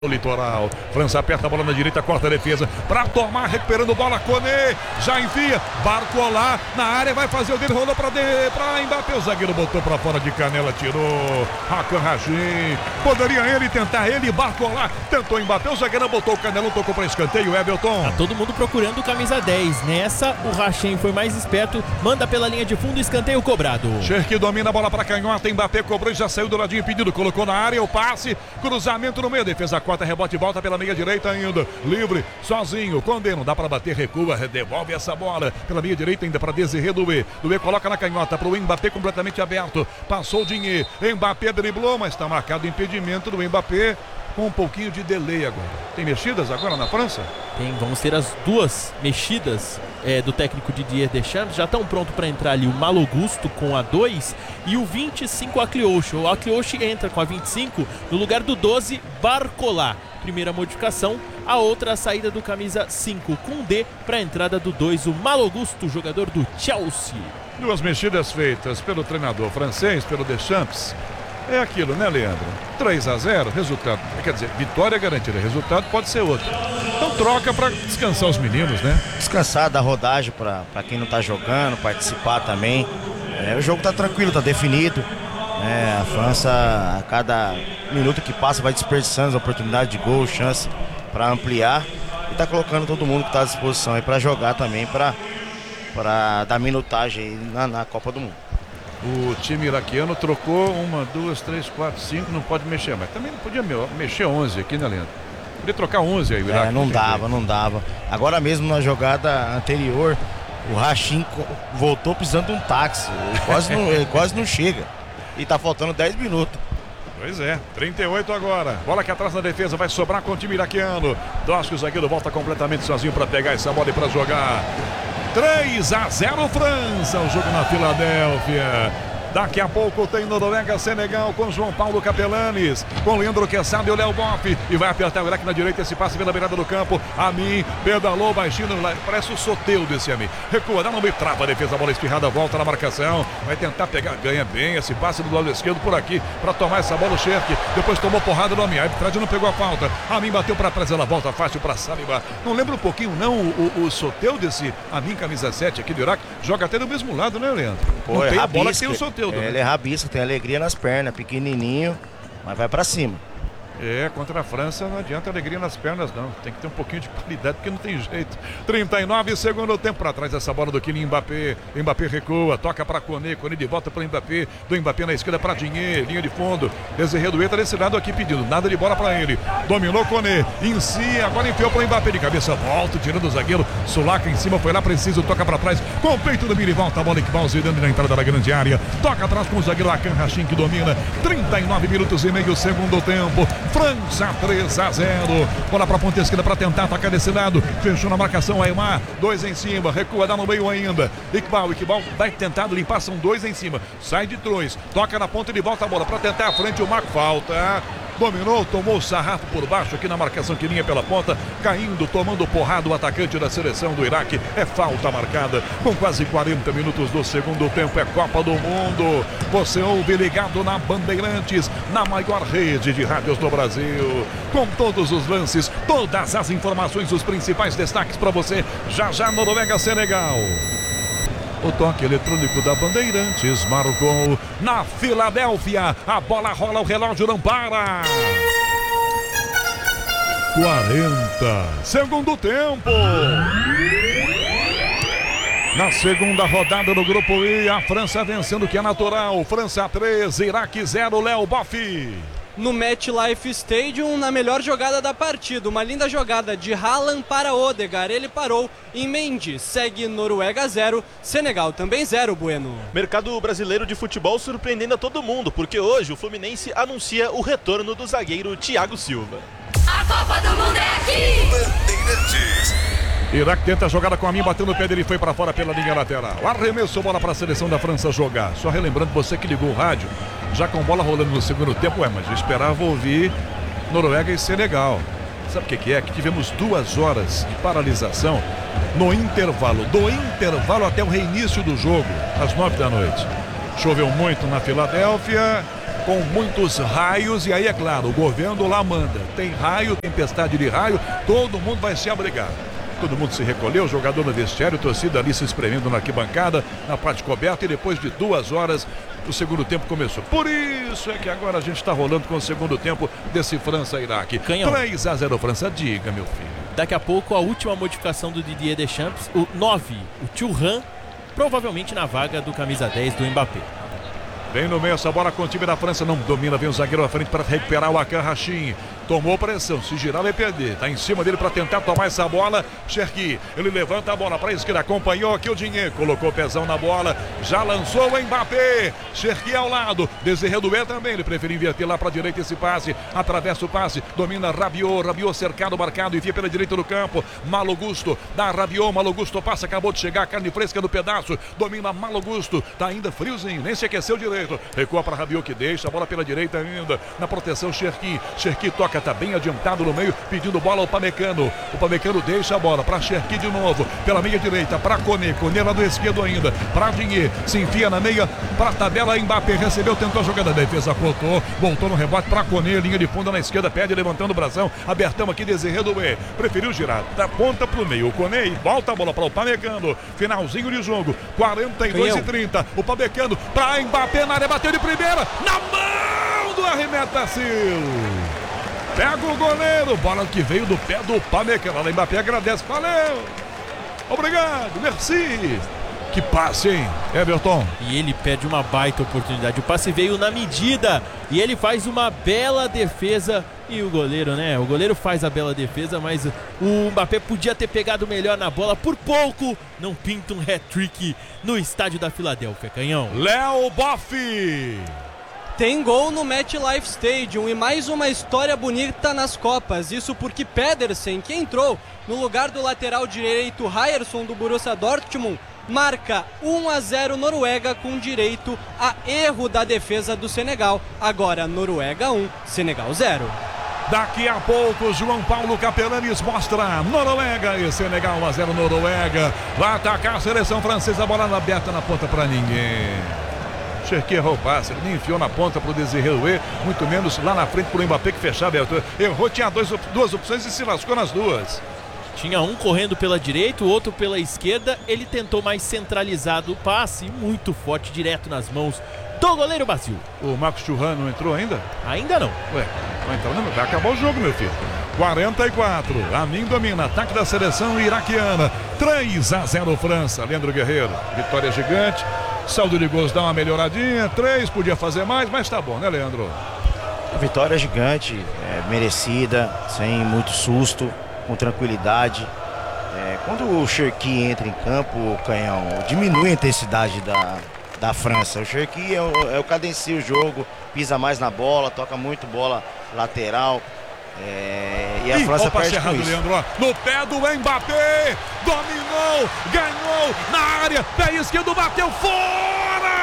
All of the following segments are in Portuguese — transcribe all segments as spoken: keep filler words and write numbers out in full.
O Litoral, França aperta a bola na direita, corta a defesa, para tomar, recuperando bola, Koné, já envia, Barcola na área, vai fazer o dele, rolou para para Mbappé, o zagueiro botou para fora de canela, tirou, Hakan Rachin, poderia ele tentar, ele, Barcola, tentou Mbappé, o zagueiro botou o canela, tocou para escanteio, Everton. Tá todo mundo procurando o camisa dez, nessa o Rachin foi mais esperto, manda pela linha de fundo, escanteio cobrado. Cherki domina a bola para canhota, Mbappé cobrou e já saiu do ladinho pedido, colocou na área, o passe, cruzamento no meio, defesa quarta, rebote, volta pela meia direita ainda, livre, sozinho, Condé, não dá para bater, recua, devolve essa bola pela meia direita ainda para Desiré Doué, Doué coloca na canhota para o Mbappé completamente aberto, passou o Digne, Mbappé driblou, mas está marcado o impedimento do Mbappé com um pouquinho de delay agora. Tem mexidas agora na França? Tem, vamos ter as duas mexidas é, do técnico Didier Deschamps, já estão prontos para entrar ali o Malo Gusto com a dois e o vinte e cinco Aklioche. O Aklioche entra com a vinte e cinco no lugar do doze Barcola. Primeira modificação, a outra a saída do camisa cinco Koundé para a entrada do dois, o Malo Gusto, jogador do Chelsea. Duas mexidas feitas pelo treinador francês, pelo Deschamps. É aquilo, né, Leandro? três a zero, resultado, quer dizer, vitória garantida, resultado pode ser outro. Então troca para descansar os meninos, né? Descansar, dar rodagem para quem não tá jogando, participar também. É, o jogo tá tranquilo, tá definido. É, a França, a cada minuto que passa, vai desperdiçando as oportunidades de gol, chance para ampliar. E tá colocando todo mundo que está à disposição aí para jogar também, para dar minutagem aí na, na Copa do Mundo. O time iraquiano trocou uma, duas, três, quatro, cinco, não pode mexer, mas também não podia mexer onze aqui, né, Leandro? Podia trocar onze aí, o Iraque. É, não dava, não dava. Agora mesmo na jogada anterior, o Rachin voltou precisando de um táxi, ele quase não, ele quase não chega. E tá faltando dez minutos. Pois é, trinta e oito agora. Bola aqui atrás na defesa, vai sobrar com o time iraquiano. Dosk, o zagueiro, volta completamente sozinho para pegar essa bola e para jogar. três a zero França, o jogo na Filadélfia. Daqui a pouco tem Noruega, Senegal com João Paulo Capelanes, com Leandro Quesada e o Léo Boff. E vai apertar o Iraque na direita, esse passe pela beirada do campo. Amin pedalou baixinho, parece o Soteldo desse Amin. Recua, dá no meio, trava a defesa, a bola espirrada, volta na marcação. Vai tentar pegar, ganha bem esse passe do lado esquerdo por aqui, para tomar essa bola o Cherki. Depois tomou porrada do Amin, a arbitragem não pegou a falta. Amin bateu para trás, ela volta fácil para Saliba. Não lembra um pouquinho, não, o, o, o Soteldo desse Amin, camisa sete aqui do Iraque, joga até do mesmo lado, né, Leandro? Pô, não é tem a rabisca, bola que tem o Soteldo. É, ele é rabisco, tem alegria nas pernas, pequenininho, mas vai pra cima. É, contra a França não adianta alegria nas pernas não, tem que ter um pouquinho de qualidade porque não tem jeito. trinta e nove, segundo tempo, para trás essa bola do Kylian Mbappé, Mbappé recua, toca para Koné, Koné de volta para Mbappé, do Mbappé na esquerda para Digne, linha de fundo, Desiré Doué tá desse lado aqui pedindo, nada de bola para ele, dominou Koné, em si, agora enfiou para Mbappé de cabeça, volta, tirando o zagueiro, Sulaca em cima, foi lá preciso, toca para trás, com o peito do Miri, volta a bola que Balzi dando na entrada da grande área, toca atrás com o zagueiro Hakan Rachin que domina, trinta e nove minutos e meio, segundo tempo, França três a zero, bola para a ponta esquerda para tentar atacar desse lado, fechou na marcação Aimar, dois em cima, recua, dá no meio ainda, Iqbal, Iqbal vai tentar limpar, são dois em cima, sai de trás, toca na ponta e de volta a bola para tentar a frente, o Marco falta, dominou, tomou o sarrafo por baixo aqui na marcação que linha pela ponta, caindo, tomando porrada o atacante da seleção do Iraque, é falta marcada, com quase quarenta minutos do segundo tempo, é Copa do Mundo, você ouve ligado na Bandeirantes, na maior rede de rádios do Brasil, com todos os lances, todas as informações, os principais destaques para você, já já Noruega, Senegal. O toque eletrônico da Bandeirantes marcou na Filadélfia. A bola rola, o relógio não para. quarenta. Segundo tempo. Na segunda rodada do Grupo I, a França vencendo, que é natural. França três, Iraque zero, Léo Boff. No MetLife Stadium, na melhor jogada da partida, uma linda jogada de Haaland para Odegaard, ele parou em Mendy, segue Noruega zero, Senegal também zero, Bueno. Mercado brasileiro de futebol surpreendendo a todo mundo, porque hoje o Fluminense anuncia o retorno do zagueiro Thiago Silva. A Copa do Mundo é aqui! Bandeirantes. Iraque tenta a jogada com a mim, bateu no pé dele, foi para fora pela linha lateral. Arremesso, bola para a seleção da França jogar. Só relembrando você que ligou o rádio, já com bola rolando no segundo tempo, é, mas eu esperava ouvir Noruega e Senegal. Sabe o que, que é? Que tivemos duas horas de paralisação no intervalo, do intervalo até o reinício do jogo, às nove da noite. Choveu muito na Filadélfia, com muitos raios, e aí é claro, o governo lá manda. Tem raio, tempestade de raio, todo mundo vai se abrigar. Todo mundo se recolheu, jogador no vestiário, torcida ali se espremendo na arquibancada, na parte coberta, e depois de duas horas o segundo tempo começou. Por isso é que agora a gente está rolando com o segundo tempo desse França-Iraque. três a zero França, diga, meu filho. Daqui a pouco a última modificação do Didier Deschamps, o nove, o Thuram, provavelmente na vaga do camisa dez do Mbappé. Vem no meio essa bola com o time da França, não domina, vem o zagueiro à frente para recuperar o Akan Hashim. Tomou pressão, se girar vai perder. Tá em cima dele para tentar tomar essa bola. Cherki, ele levanta a bola para a esquerda, acompanhou aqui o Dinheiro, colocou o pezão na bola, já lançou o Mbappé. Cherki ao lado, Desiré Doué também, ele preferiu inverter lá para a direita esse passe, atravessa o passe, domina Rabiot, Rabiot cercado, marcado, enfia pela direita do campo. Malo Gusto, dá Rabiot, Malo Gusto passa, acabou de chegar, carne fresca no pedaço, domina Malo Gusto, tá ainda friozinho, nem se aqueceu direito, recua para Rabiot que deixa a bola pela direita ainda, na proteção Cherki, Cherki toca, tá bem adiantado no meio, pedindo bola ao Pamecano. O Pamecano deixa a bola para Cherki de novo, pela meia direita, para Koné, Koné lá do esquerdo ainda, para Dinheiro, se enfia na meia, para a tabela, Mbappé recebeu, tentou a jogada, defesa cortou, voltou no rebote para Koné, linha de fundo na esquerda, pede, levantando o brasão, abertão aqui, Desiré Doué, preferiu girar, da ponta pro meio, o Koné, volta a bola para o Pamecano, finalzinho de jogo, quarenta e dois e trinta, o Pamecano para Mbappé na área, bateu de primeira, na mão do arremessacil. Pega o goleiro, bola que veio do pé do Pamecano. O Mbappé agradece, valeu, obrigado, merci. Que passe, hein, Everton? E ele perde uma baita oportunidade. O passe veio na medida e ele faz uma bela defesa. E o goleiro, né? O goleiro faz a bela defesa, mas o Mbappé podia ter pegado melhor na bola. Por pouco, não pinta um hat-trick no estádio da Filadélfia, Canhão. Léo Boff. Tem gol no MetLife Stadium e mais uma história bonita nas Copas. Isso porque Pedersen, que entrou no lugar do lateral direito Ryerson do Borussia Dortmund, marca um a zero Noruega com direito a erro da defesa do Senegal. Agora Noruega um, Senegal zero. Daqui a pouco, João Paulo Capelanes mostra Noruega e Senegal um a zero Noruega. Vai atacar a seleção francesa, bola aberta na ponta para ninguém. Cherki errou o passe, ele nem enfiou na ponta para o Desiré Doué, muito menos lá na frente para o Mbappé que fechava. Errou, tinha dois, duas opções e se lascou nas duas. Tinha um correndo pela direita, o outro pela esquerda. Ele tentou mais centralizado o passe, muito forte, direto nas mãos do goleiro Basil. O Marcos Thuram não entrou ainda? Ainda não. Ué, não entrou, não, vai acabar o jogo, meu filho. quarenta e quatro, Amin domina, ataque da seleção iraquiana. três a zero França, Leandro Guerreiro, vitória gigante. Saldo de gols dá uma melhoradinha, três, podia fazer mais, mas tá bom, né, Leandro? A vitória gigante, é, merecida, sem muito susto, com tranquilidade. É, quando o Cherki entra em campo, o Canhão, diminui a intensidade da, da França. O Cherki é o, é o cadencia o jogo, pisa mais na bola, toca muito bola lateral. É, e a Ih, França opa, perde errado, com isso. Leandro, ó, no pé do Mbappé, dominou, ganhou na área, pé esquerdo, bateu fora!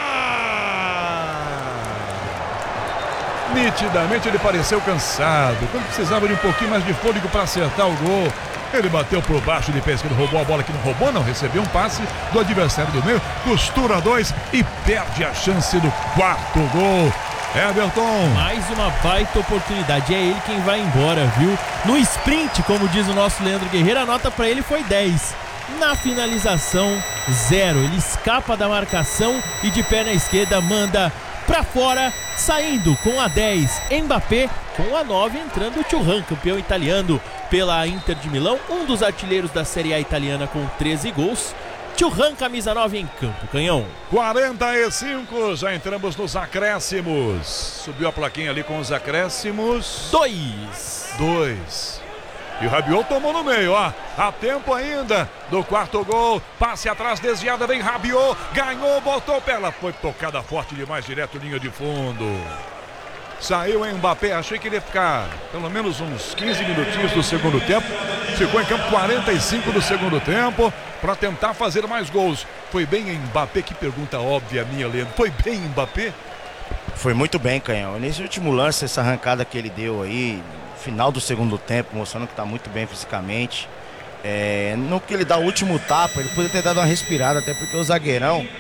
Nitidamente ele pareceu cansado, quando precisava de um pouquinho mais de fôlego para acertar o gol. Ele bateu por baixo de pé esquerdo, roubou a bola que não roubou, não, recebeu um passe do adversário do meio, costura dois e perde a chance do quarto gol. Everton. Mais uma baita oportunidade, é ele quem vai embora, viu? No sprint, como diz o nosso Leandro Guerreiro, a nota para ele foi dez. Na finalização, zero. Ele escapa da marcação e de perna esquerda manda pra fora, saindo com a dez Mbappé, com a nove entrando o Thuram, campeão italiano pela Inter de Milão, um dos artilheiros da Série A italiana com treze gols. Thuram, camisa nove em campo, Canhão. quarenta e cinco, já entramos nos acréscimos. Subiu a plaquinha ali com os acréscimos. Dois. Dois. E o Rabiot tomou no meio, ó. Há tempo ainda do quarto gol. Passe atrás, desviada, vem Rabiot. Ganhou, botou o pé. Ela foi tocada forte demais, direto linha de fundo. Saiu o Mbappé, achei que ele ia ficar pelo menos uns quinze minutinhos do segundo tempo. Ficou em campo quarenta e cinco do segundo tempo para tentar fazer mais gols. Foi bem Mbappé? Que pergunta óbvia minha, Leandro. Foi bem Mbappé? Foi muito bem, Canhão. Nesse último lance, essa arrancada que ele deu aí, final do segundo tempo, mostrando que está muito bem fisicamente. É, no que ele dá o último tapa, ele poderia ter dado uma respirada, até porque o zagueirão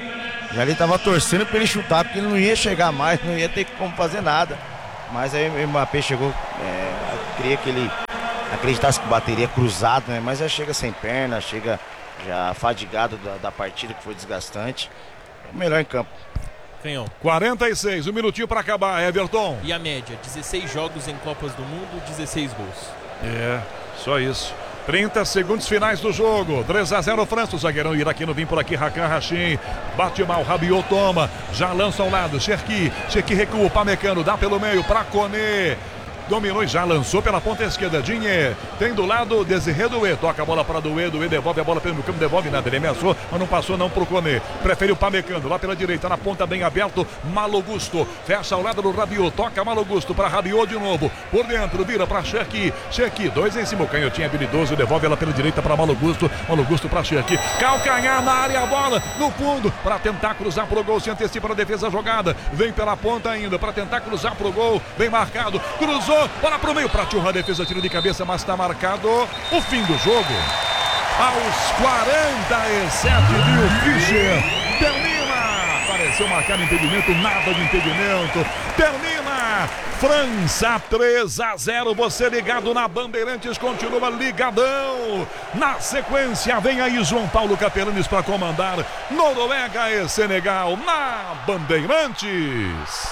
Já ali tava torcendo pra ele chutar, porque ele não ia chegar mais, não ia ter como fazer nada. Mas aí o Mbappé chegou, é, eu queria que ele acreditasse que bateria cruzado, né? Mas já chega sem perna, chega já fadigado da, da partida, que foi desgastante. O melhor em campo. Canhão. quarenta e seis, um minutinho pra acabar, Everton. E a média? dezesseis jogos em Copas do Mundo, dezesseis gols. É, só isso. trinta segundos finais do jogo. três a zero França. O zagueirão iraquino vem por aqui. Hakan Hashim. Bate mal. Rabiot toma. Já lança ao lado. Cherki. Cherki recua. O Pamecano dá pelo meio para Koné. Dominou e já lançou pela ponta esquerda. Dinhe tem do lado Desiré Doué. Toca a bola para Doué. Doué devolve a bola pelo campo. Devolve nada. Ele ameaçou, mas não passou não pro Koné. Prefere o Pamecano lá pela direita. Na ponta bem aberto. Malogusto. Fecha ao lado do Rabiot. Toca Malogusto para Rabiot de novo. Por dentro. Vira para Cherki. Cherki. Dois em cima. O canhotinho habilidoso. Devolve ela pela direita para Malogusto. Malogusto para Cherki. Calcanhar na área. A bola no fundo. Para tentar cruzar pro gol. Se antecipa na defesa jogada. Vem pela ponta ainda. Para tentar cruzar pro gol. Bem marcado. Cruzou. Bola pro meio para Churra, defesa, tiro de cabeça, mas está marcado o fim do jogo. Aos quarenta e sete, Bill Fischer termina. Pareceu marcar impedimento, nada de impedimento. Termina. França três a zero. Você ligado na Bandeirantes, continua ligadão. Na sequência, vem aí João Paulo Capelanes para comandar Noruega e Senegal na Bandeirantes.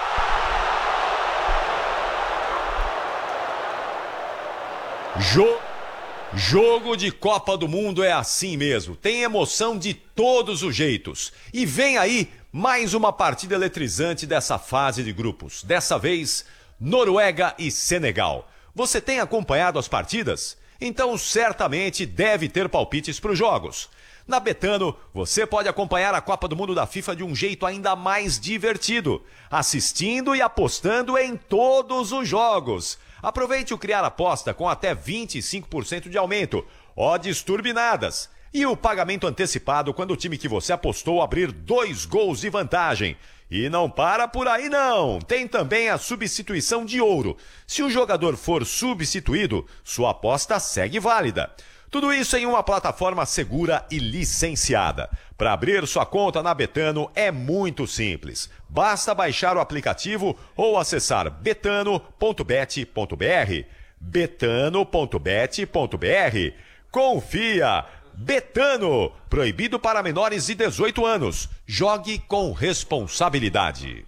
Jo... Jogo de Copa do Mundo é assim mesmo, tem emoção de todos os jeitos. E vem aí mais uma partida eletrizante dessa fase de grupos. Dessa vez, Noruega e Senegal. Você tem acompanhado as partidas? Então certamente deve ter palpites para os jogos. Na Betano, você pode acompanhar a Copa do Mundo da FIFA de um jeito ainda mais divertido, assistindo e apostando em todos os jogos. Aproveite o Criar Aposta com até vinte e cinco por cento de aumento, odds turbinadas e o pagamento antecipado quando o time que você apostou abrir dois gols de vantagem. E não para por aí não, tem também a substituição de ouro. Se o jogador for substituído, sua aposta segue válida. Tudo isso em uma plataforma segura e licenciada. Para abrir sua conta na Betano é muito simples. Basta baixar o aplicativo ou acessar betano ponto bet ponto br. betano ponto bet ponto br. Confia! Betano! Proibido para menores de dezoito anos. Jogue com responsabilidade.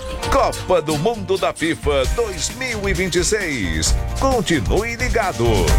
Copa do Mundo da FIFA dois mil e vinte e seis. Continue ligado.